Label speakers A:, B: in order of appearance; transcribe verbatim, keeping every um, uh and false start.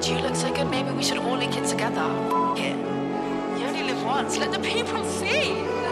A: And you look so good, maybe we should all link it together. F- it. You only live once, let the people see.